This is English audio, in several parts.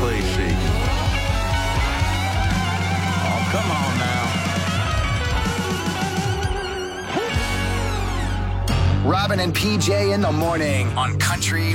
Lacey. Oh, come on now. Robin and PJ in the morning on Country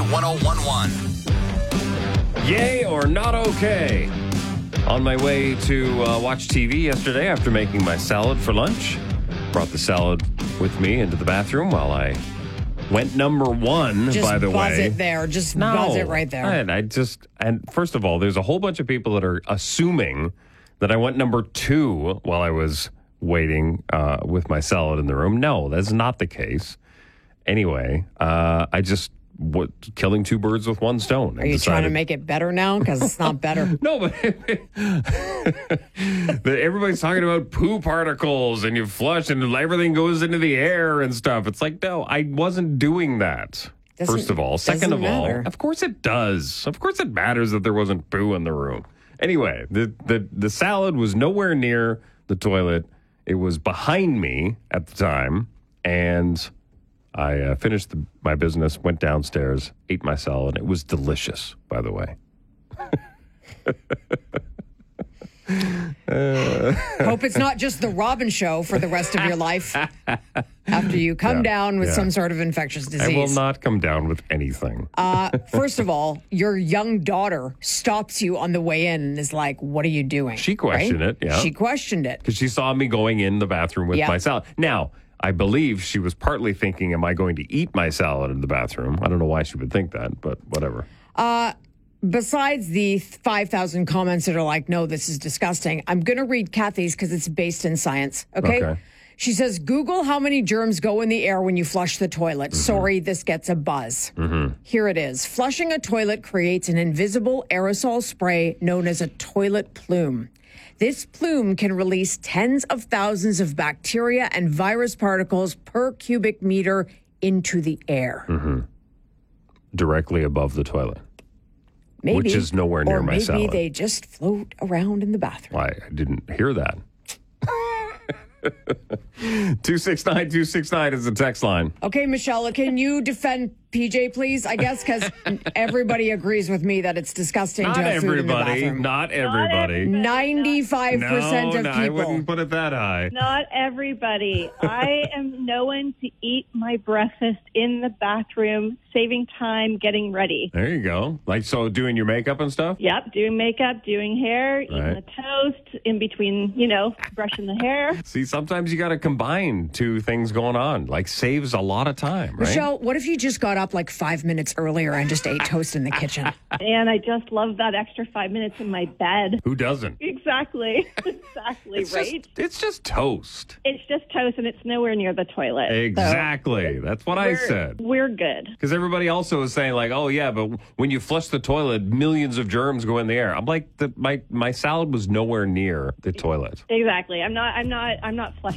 101.1. Yay or not okay? On my way to watch TV yesterday after making my salad for lunch. Brought the salad with me into the bathroom while I went number one, by the way. Just buzz it there. Just buzz it right there. And first of all, there's a whole bunch of people that are assuming that I went number two while I was waiting with my salad in the room. No, that's not the case. Anyway, killing two birds with one stone. Are you trying to make it better now? Because it's not better. No, but everybody's talking about poo particles and you flush and everything goes into the air and stuff. It's like, no, I wasn't doing that. First of all. Second of all, of course it does. Of course it matters that there wasn't poo in the room. Anyway, the salad was nowhere near the toilet. It was behind me at the time, and I finished my business, went downstairs, ate my salad. It was delicious, by the way. Hope it's not just the Robin show for the rest of your life after you come down with some sort of infectious disease. I will not come down with anything. First of all, your young daughter stops you on the way in and is like, what are you doing? She questioned it, yeah. She questioned it. Because she saw me going in the bathroom with my salad. Now, I believe she was partly thinking, am I going to eat my salad in the bathroom? I don't know why she would think that, but whatever. Besides the 5,000 comments that are like, no, this is disgusting, I'm going to read Kathy's because it's based in science. Okay? She says, Google how many germs go in the air when you flush the toilet. Sorry, this gets a buzz. Here it is. Flushing a toilet creates an invisible aerosol spray known as a toilet plume. This plume can release tens of thousands of bacteria and virus particles per cubic meter into the air. Directly above the toilet. Maybe. Which is nowhere near my salad. Or maybe they just float around in the bathroom. I didn't hear that. 269-269 is the text line. Okay, Michelle, can you defend PJ, please? I guess because everybody agrees with me that it's disgusting to have food in the bathroom. Not everybody. 95% of people. I wouldn't put it that high. Not everybody. I am known to eat my breakfast in the bathroom, saving time getting ready. There you go. Like, so doing your makeup and stuff? Yep, doing makeup, doing hair, eating the toast, in between, brushing the hair. See, sometimes you got to combine two things going on. Like, saves a lot of time, right? Michelle, what if you just got up like 5 minutes earlier and just ate toast in the kitchen? And I just love that extra 5 minutes in my bed. Who doesn't? Exactly. Exactly, right? It's just toast. It's just toast, and it's nowhere near the toilet. Exactly. So that's what I said. We're good. Because everybody also is saying, like, oh, yeah, but when you flush the toilet, millions of germs go in the air. I'm like, my salad was nowhere near the toilet. Exactly. I'm not flushing